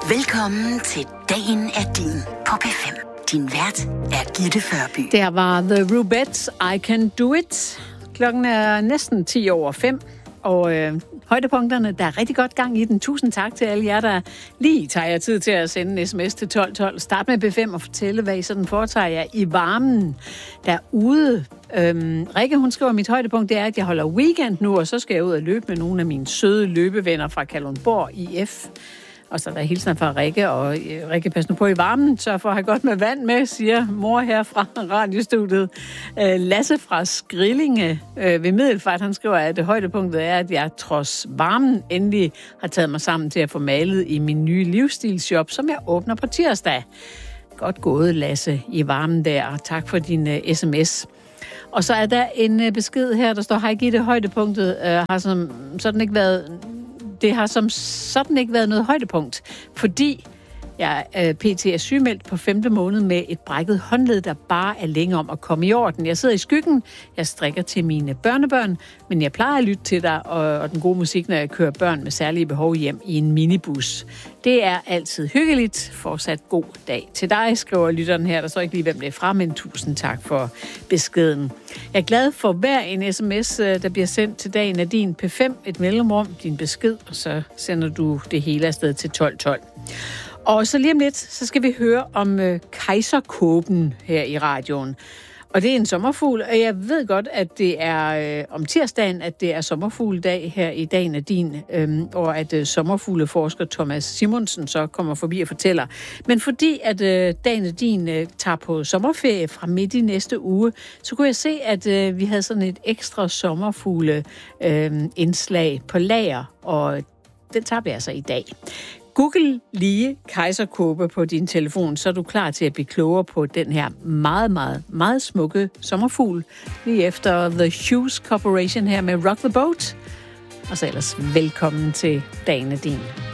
Velkommen til Dagen er din på P5. Din vært er Gitte Førby. Der var The Rubettes, I Can Do It. Klokken er næsten 5:10, og højdepunkterne, der er rigtig godt gang i den. Tusind tak til alle jer, der lige tager jer tid til at sende en sms til 1212. Start med B5 og fortælle, hvad I sådan foretager jer i varmen derude. Rikke, hun skriver, at mit højdepunkt det er, at jeg holder weekend nu, og så skal jeg ud og løbe med nogle af mine søde løbevenner fra Kalundborg IF. Og så er der hilsen fra Rikke, og Rikke, pas nu på i varmen, så for at have godt med vand med, siger mor her fra radiostudiet. Lasse fra Skrillinge ved Middelfart, han skriver, at højdepunktet er, at jeg trods varmen endelig har taget mig sammen til at få malet i min nye livsstilsshop, som jeg åbner på tirsdag. Godt gået, Lasse, i varmen der, og tak for din sms. Og så er der en besked her, der står, hej Gitte, højdepunktet har som sådan ikke været... Det har som sådan ikke været noget højdepunkt, fordi jeg pt. Er sygemeldt på 5. måned med et brækket håndled, der bare er længe om at komme i orden. Jeg sidder i skyggen, jeg strikker til mine børnebørn, men jeg plejer at lytte til dig og den gode musik, når jeg kører børn med særlige behov hjem i en minibus. Det er altid hyggeligt. Fortsat god dag til dig, skriver lytteren her. Der står ikke lige, hvem det er fra, men tusind tak for beskeden. Jeg er glad for hver en sms, der bliver sendt til Dagen af din P5, et mellemrum, din besked, og så sender du det hele afsted til 1212. Og så lige om lidt, så skal vi høre om kejserkåben her i radioen. Og det er en sommerfugl, og jeg ved godt, at det er om tirsdagen, at det er sommerfugledag her i Dagen af din, og at sommerfugleforsker Thomas Simonsen så kommer forbi og fortæller. Men fordi at Dagen af din tager på sommerferie fra midt i næste uge, så kunne jeg se, at vi havde sådan et ekstra sommerfugle indslag på lager, og den tager vi altså i dag. Google lige kejserkåbe på din telefon, så er du klar til at blive klogere på den her meget, meget, meget smukke sommerfugl. Lige efter The Hughes Corporation her med Rock the Boat. Og så ellers velkommen til Dagen af din.